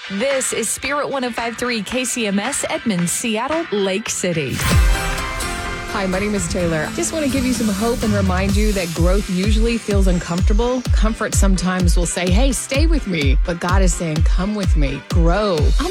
This is Spirit 105.3 KCMS, Edmonds, Seattle, Lake City. Hi, my name is Taylor. Just want to give you some hope and remind you that growth usually feels uncomfortable. Comfort sometimes will say, hey, stay with me. But God is saying, come with me, grow.